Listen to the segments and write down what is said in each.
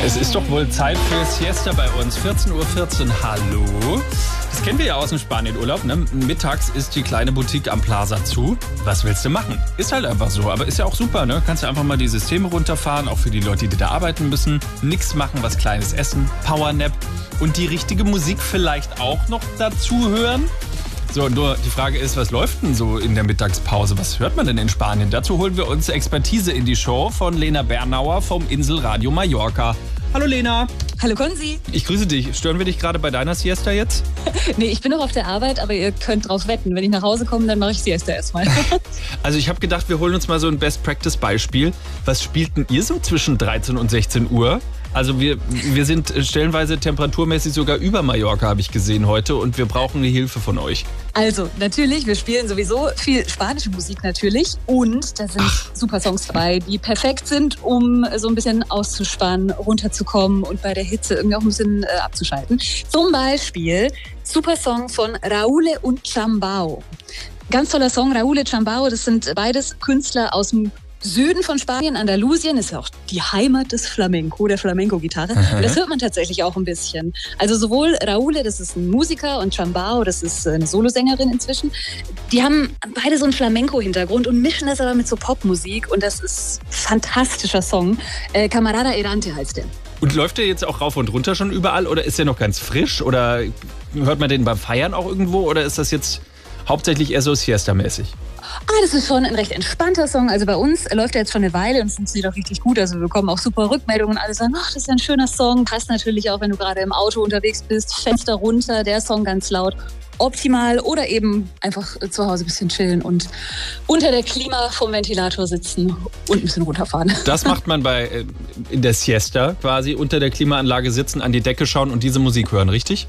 Es ist doch wohl Zeit für Siesta bei uns. 14:14 Uhr, hallo. Das kennen wir ja aus dem Spanienurlaub, ne? Mittags ist die kleine Boutique am Plaza zu. Was willst du machen? Ist halt einfach so, aber ist ja auch super, ne? Kannst ja einfach mal die Systeme runterfahren, auch für die Leute, die da arbeiten müssen. Nix machen, was Kleines essen, Powernap und die richtige Musik vielleicht auch noch dazu hören. So, nur die Frage ist, was läuft denn so in der Mittagspause? Was hört man denn in Spanien? Dazu holen wir uns Expertise in die Show von Lena Bernauer vom Inselradio Mallorca. Hallo Lena. Hallo Konzi. Ich grüße dich. Stören wir dich gerade bei deiner Siesta jetzt? Nee, ich bin noch auf der Arbeit, aber ihr könnt drauf wetten. Wenn ich nach Hause komme, dann mache ich Siesta erstmal. Also ich habe gedacht, wir holen uns mal so ein Best-Practice-Beispiel. Was spielt denn ihr so zwischen 13 und 16 Uhr? Also wir sind stellenweise temperaturmäßig sogar über Mallorca, habe ich gesehen heute. Und wir brauchen die Hilfe von euch. Also natürlich, wir spielen sowieso viel spanische Musik natürlich. Und da sind super Songs dabei, die perfekt sind, um so ein bisschen auszuspannen, runterzukommen und bei der Hitze irgendwie auch ein bisschen abzuschalten. Zum Beispiel super Song von Raúl und Chambao. Ganz toller Song, Raúl und Chambao, das sind beides Künstler aus dem Süden von Spanien, Andalusien, ist ja auch die Heimat des Flamenco, der Flamenco-Gitarre. Das hört man tatsächlich auch ein bisschen. Also sowohl Raúl, das ist ein Musiker, und Chambao, das ist eine Solosängerin inzwischen. Die haben beide so einen Flamenco-Hintergrund und mischen das aber mit so Popmusik. Und das ist ein fantastischer Song. Camarada Errante heißt der. Und läuft der jetzt auch rauf und runter schon überall oder ist der noch ganz frisch? Oder hört man den beim Feiern auch irgendwo? Oder ist das jetzt hauptsächlich eher so Siesta-mäßig? Das ist schon ein recht entspannter Song. Also bei uns läuft er jetzt schon eine Weile und funktioniert auch richtig gut. Also wir bekommen auch super Rückmeldungen. Alle sagen, das ist ein schöner Song. Passt natürlich auch, wenn du gerade im Auto unterwegs bist. Fenster runter, der Song ganz laut. Optimal. Oder eben einfach zu Hause ein bisschen chillen und unter der Klima vom Ventilator sitzen und ein bisschen runterfahren. Das macht man in der Siesta quasi, unter der Klimaanlage sitzen, an die Decke schauen und diese Musik hören, richtig?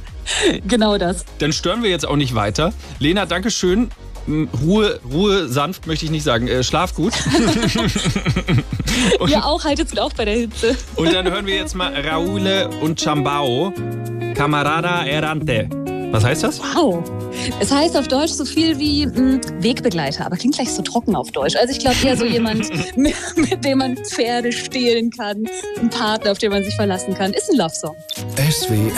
Genau das. Dann stören wir jetzt auch nicht weiter. Lena, danke schön. Ruhe sanft möchte ich nicht sagen. Schlaf gut. Ja, auch, haltet gut auf bei der Hitze. Und dann hören wir jetzt mal Raúl und Chambao, Camarada Errante. Was heißt das? Wow. Es heißt auf Deutsch so viel wie Wegbegleiter, aber klingt gleich so trocken auf Deutsch. Also ich glaube eher so jemand, mit dem man Pferde stehlen kann, ein Partner, auf den man sich verlassen kann. Ist ein Love-Song.